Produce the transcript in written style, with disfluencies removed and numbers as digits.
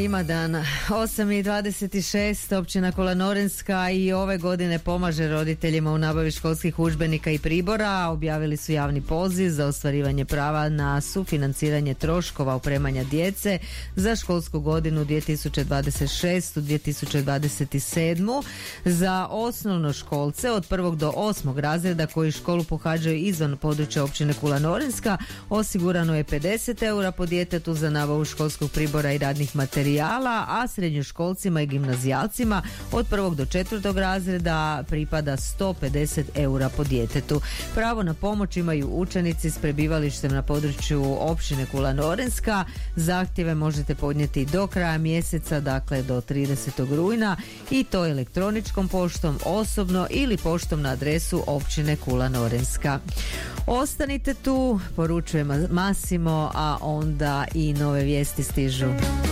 Ima dana 8:26. Općina Kula Norinska i ove godine pomaže roditeljima u nabavi školskih udžbenika i pribora. Objavili su javni poziv za ostvarivanje prava na sufinanciranje troškova opremanja djece za školsku godinu 2026-2027 za osnovnoškolce od 1. do 8. razreda koji školu pohađaju izvan područja općine Kula Norinska. Osigurano je 50 eura po djetetu za nabavu školskog pribora i radnih materijala, a srednjoškolcima i gimnazijalcima od 1. do 4. razreda pripada 150 eura po djetetu. Pravo na pomoć imaju učenici s prebivalištem na području općine Kula Norinska. Zahtjeve možete podnijeti do kraja mjeseca, dakle do 30. rujna, i to elektroničkom poštom, osobno ili poštom na adresu općine Kula Norinska. Ostanite tu, poručuje Massimo, a onda i nove vijesti stižu.